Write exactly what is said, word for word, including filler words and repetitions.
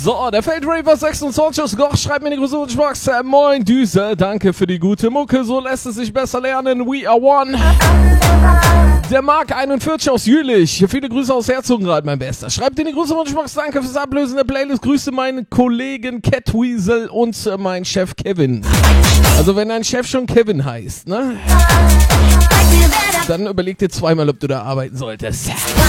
So, der Feldraver sechsundzwanzig aus Goch schreibt mir die Grüße und Schmack's. Äh, moin Düse, danke für die gute Mucke, so lässt es sich besser lernen. We are one. Der Marc einundvierzig aus Jülich, viele Grüße aus Herzogenrath, mein Bester. Schreibt in die Grüße und Schmack's, danke fürs Ablösen der Playlist. Grüße meinen Kollegen Catweasel und äh, meinen Chef Kevin. Also wenn dein Chef schon Kevin heißt, ne? Dann überleg dir zweimal, ob du da arbeiten solltest.